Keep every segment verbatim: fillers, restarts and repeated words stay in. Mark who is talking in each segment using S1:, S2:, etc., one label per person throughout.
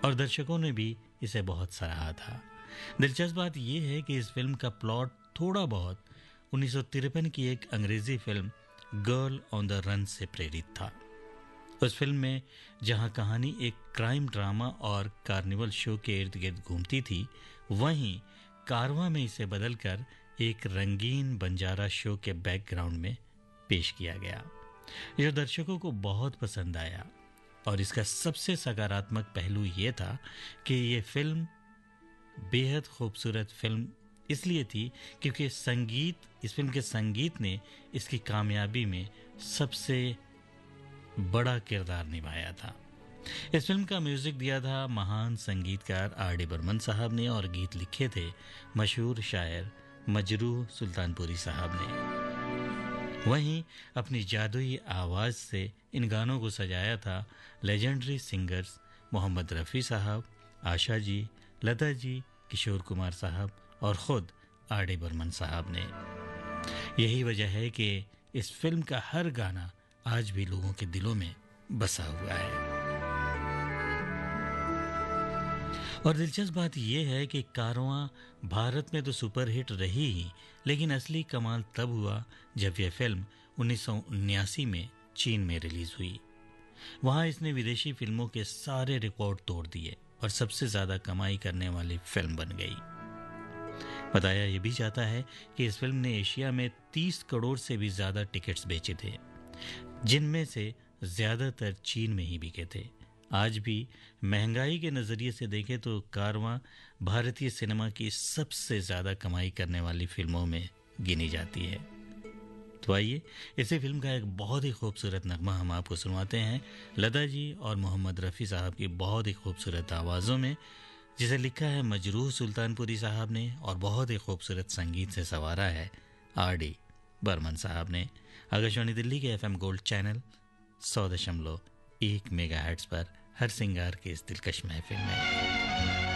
S1: और दर्शकों ने भी इसे बहुत सराहा था। दिलचस्प बात यह है कि इस फिल्म का प्लॉट थोड़ा बहुत उन्नीस सौ तिरपन की एक अंग्रेजी film girl on the run से प्रेरित था। उस फिल्म में जहां कहानी एक क्राइम ड्रामा और कार्निवल शो के इर्द गिर्द घूमती थी, वहीं कारवां में इसे बदलकर एक रंगीन बंजारा शो के बैकग्राउंड में पेश किया गया, जो दर्शकों को बहुत पसंद आया। और इसका सबसे सकारात्मक पहलू यह था कि यह फिल्म बेहद खूबसूरत फिल्म इसलिए थी क्योंकि संगीत इस फिल्म के संगीत ने इसकी कामयाबी में सबसे बड़ा किरदार निभाया था। इस फिल्म का म्यूजिक दिया था महान संगीतकार आर डी बर्मन साहब ने और गीत लिखे थे मशहूर शायर मजरूह सुल्तानपुरी साहब ने। वहीं अपनी जादुई आवाज़ से इन गानों को सजाया था लेजेंडरी सिंगर्स मोहम्मद रफ़ी साहब, आशा जी, लता जी, किशोर कुमार साहब और ख़ुद आर डी बर्मन साहब ने। यही वजह है कि इस फिल्म का हर गाना आज भी लोगों के दिलों में बसा हुआ है। और दिलचस्प बात यह है कि कारवां भारत में तो सुपरहिट रही ही, लेकिन असली कमाल तब हुआ जब यह फिल्म उन्नीस सौ उन्यासी में चीन में रिलीज हुई। वहां इसने विदेशी फिल्मों के सारे रिकॉर्ड तोड़ दिए और सबसे ज्यादा कमाई करने वाली फिल्म बन गई। बताया यह भी जाता है कि इस फिल्म ने एशिया में तीस करोड़ से भी ज्यादा टिकट्स बेचे थे, जिनमें से ज्यादातर चीन में ही बिके थे। आज भी महंगाई के नज़रिए से देखें तो कारवां भारतीय सिनेमा की सबसे ज़्यादा कमाई करने वाली फिल्मों में गिनी जाती है। तो आइए इसी फिल्म का एक बहुत ही खूबसूरत नगमा हम आपको सुनवाते हैं लता जी और मोहम्मद रफ़ी साहब की बहुत ही खूबसूरत आवाज़ों में, जिसे लिखा है मजरूह सुल्तानपुरी साहब ने और बहुत ही खूबसूरत संगीत से संवारा है आर डी बर्मन साहब ने। आकाशवाणी दिल्ली के एफ एम गोल्ड चैनल सौ दशमलव एक मेगा हर्ट्ज पर हर सिंगार के इस दिलकश महफिल में।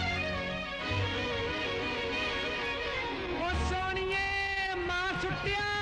S2: ओ सोनिए मां छुट्टिया